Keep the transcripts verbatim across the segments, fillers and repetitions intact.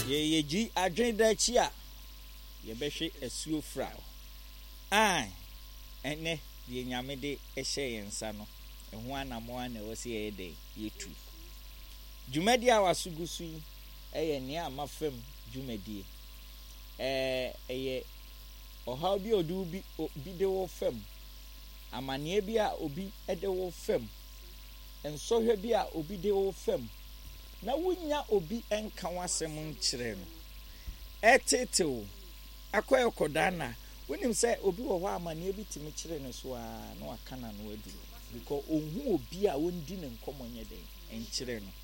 ye ye gi adwen da chi a ye behwe asuo fra ai ene ye nyame de ehye yensa no eho anamo ana wo se ye de yetu dwumadi a wasugusu yi eye ne amafam dwumadi eh eye oha bi odu bi bi de wo fam amane bi a obi ede wo fam ensohwe bi a obi de wo fam na wunya obi enka wasem nkyere no etetew akoy kodana wonim say obi wo ho amane bi timi kyere no so a na wakana no adu because ohu obi a wondi ne nkomonye den enkyere no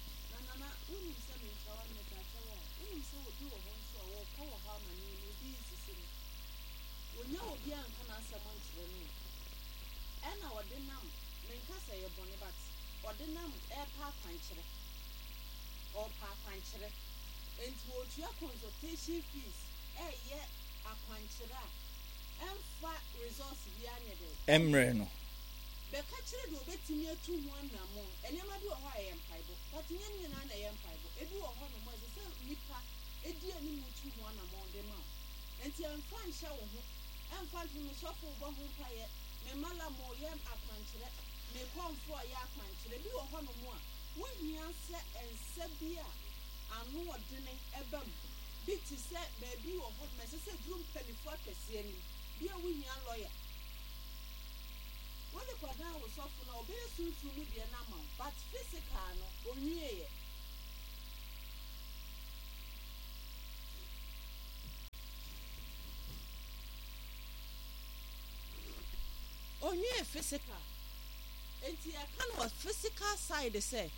ordinam air park panchre or park panchre and what your consultation fees eh ye a panchra and fat resource bianya de emre no be kachre do betimi atu ho anamo enyama bi wo ho ayem paibo but nyen na na ayem paibo ebi wo ho no mo se nipa edi ani mu tu ho anamo de ma enti amfa nhya wo ho amfa ntumi sofo bo ho paye me mala mo yem apanchre me konfo ya apanchre bi wo ho no mo a wo hia se ense bi a anu odene ebam bi ti se baby wo ho me se se drum penifo akese ani bi a wo hia lawyer when the kwada wo sofo na obe sunsun mu de na ma but physical no onwie ye onwie physical enti I can was physical side say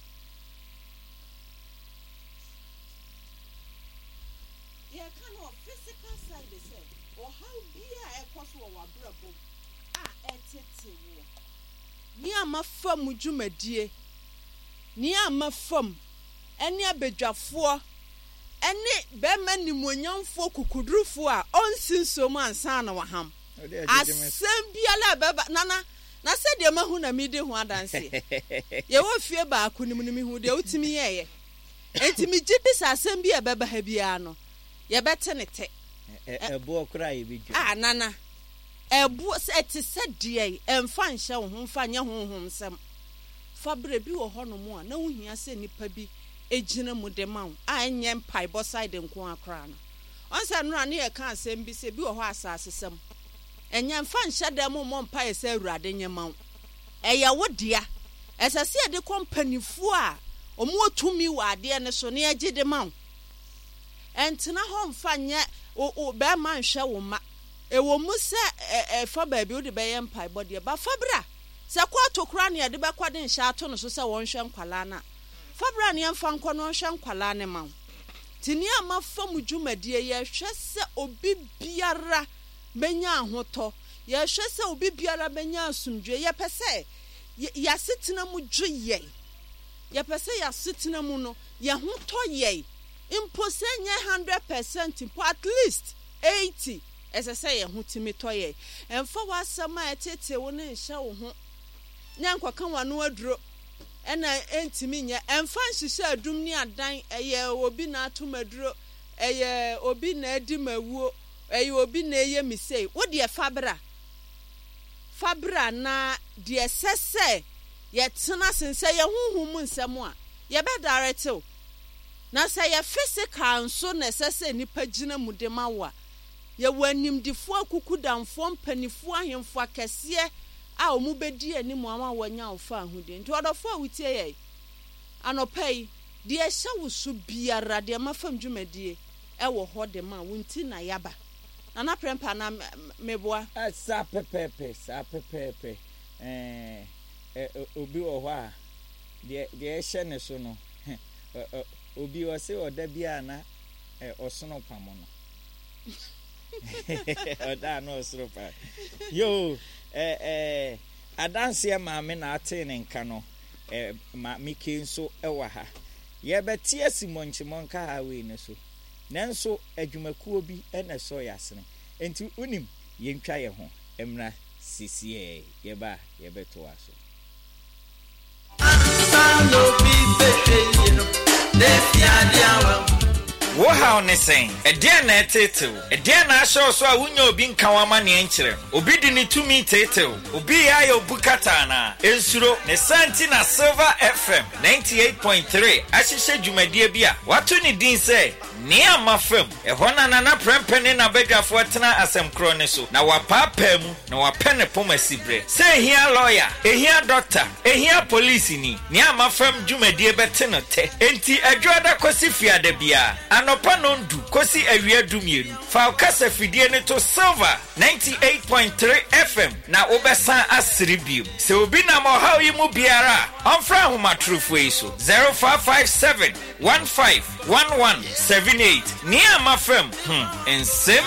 yeah can was physical side say or how be a cost wo wa brabo a etete wo ni amafam dwumadie ni amafam ene abedwafo ene be manimonyamfo kukudurufo a onsinsom ansa na waham asem biala baba nana na se de mahu na mi de ho adanse ye wo fie ba akunim ni mi hu de utimi yeye entimi gidi sa asem bia baba ha bia no ye betenete ebo okra ye bi dwo ah nana ebu eti se de emfa nhye wo ho mfa nye honhom sem fabre bi wo ho no mo a na wo hia se nipa bi ejina mu de ma wo a enye mpai bo side nko akra no onse no na ye ka asem bi se bi wo ho asase sem enya mfa nhye de mo mo mpa ye se awurade nyema wo eya wo dia esase ye de kompanifu a omo otumi wa ade ne so ne agide ma wo entena ho mfa nye o be ma nhwe wo ma ewo mu se e fa ba bi wo de be ye mpa bode ba fabra se kwa tokura ne de be kwade nhye ato no so se won hwe nkwala na fabra ne mfa nkọ no hwe nkwala ne ma wo tini ama fam dwumadie ye hwe se obi biara benya ahoto ye hwe se obi biara benya asumdwe ye pese ya sitina mu dwuye ye pese ya sitina mu no ye hoto ye impo se nye one hundred percent impo at least eighty ese se ye hotimi to ye emfa wasama etete wo ne nhye wo ho nyankwa wano aduro ena entimi nye emfa nhihye adum ni adan eye obi na atomaduro eye obi na adi mawuo eye obi na eye misei wo de fabra fabra na de sese ye tena sense ye huhum nsem a ye be direct na say ye physical nso na sese nipa gina mudema wa ye wanimdifo akukudamfo mpanifo ahemfo akese a omu bedi animu ama wanya ofa ahude nti odofo awutie ye anopai de ehya wusu biara de mafam dwumadie e wo ho de ma wunti na yaba nana prempa na meboa sa pepepe sa pepepe eh obi wo ho a de de ehye ne so no obi wo se oda bia na osono pamo no oda no osono pa yo eh eh adanse ma me na ate ne nka no eh ma mike nso ewa ha ye betie simonchimon ka ha we ne so nanso adwumakuo bi ena so yasene enti unim ye ntwa ye ho emra sisie ye ba ye beto aso no be be you know they fear dia wo ha ne sen ɛdeɛ na ɛtetew ɛdeɛ na ahyɛ so a wonya obi nkawama ne enkyerɛ obi di ne tumi tetew obi ya yɛ obukata na ensuro ne santi na Silver F M ninety-eight point three ahyehyɛ dwumadie bi a wato ne din sɛ Nia Mafem ɛhɔ na nana prempene na badwafo tena asɛm kro ne so na wapapa mu na wapene poma sibre sɛ ehia lawyer ehia doctor ehia police ni Nia Mafem dwumadie bɛte no te enti adwoada kosi fiada bia anopa no ndu kosi awia dumienu fa kasa fidie ne to Silver ninety-eight point three F M na wobɛsan asiri biom sɛ obi na mo haw yi mu biara ɔmfra homa trufo yi so zero five five seven one five one one seven eight Nia Mafem hmm ensem